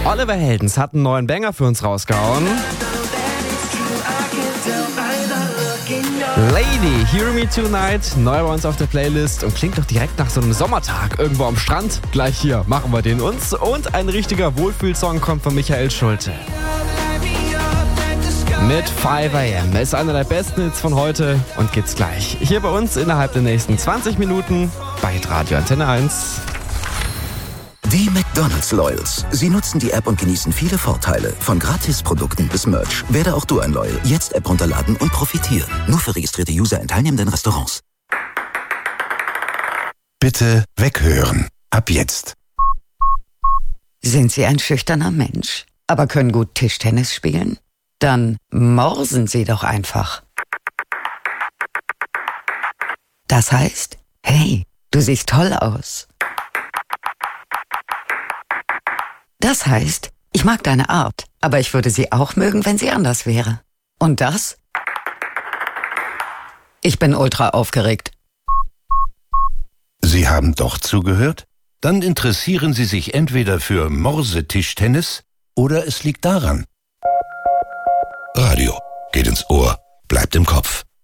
Oliver Heldens hat einen neuen Banger für uns rausgehauen. Lady, Hear Me Tonight, neu bei uns auf der Playlist und klingt doch direkt nach so einem Sommertag irgendwo am Strand. Gleich hier machen wir den uns und ein richtiger Wohlfühlsong kommt von Michael Schulte. Mit 5 AM ist einer der besten Hits von heute und geht's gleich hier bei uns innerhalb der nächsten 20 Minuten bei Radio Antenne 1. Die McDonald's Loyals. Sie nutzen die App und genießen viele Vorteile. Von Gratisprodukten bis Merch. Werde auch du ein Loyal. Jetzt App runterladen und profitieren. Nur für registrierte User in teilnehmenden Restaurants. Bitte weghören. Ab jetzt. Sind Sie ein schüchterner Mensch, aber können gut Tischtennis spielen? Dann morsen Sie doch einfach. Das heißt, hey, du siehst toll aus. Das heißt, ich mag deine Art, aber ich würde sie auch mögen, wenn sie anders wäre. Und das? Ich bin ultra aufgeregt. Sie haben doch zugehört? Dann interessieren Sie sich entweder für Morsetischtennis oder es liegt daran. Radio geht ins Ohr, bleibt im Kopf.